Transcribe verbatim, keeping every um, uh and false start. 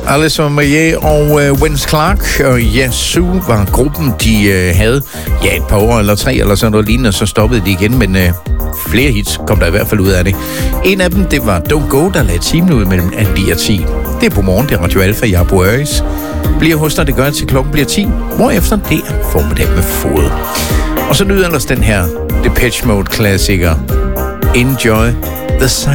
Alison Moyet og uh, Vince Clarke og Yazoo var gruppen, de uh, havde ja, et par år eller tre eller sådan noget lignende, så stoppede de igen, men uh, flere hits kom der i hvert fald ud af det. En af dem, det var Don't Go, der lagde timen ud mellem ni og ti. Det er på morgen, det er Radio Alfa, jeg er Bo Øris. Bliver hos dig, det gør til klokken bliver ti, hvorefter det er formiddag med fod. Og så lyder ellers den her Depeche Mode-klassiker Enjoy the Silence.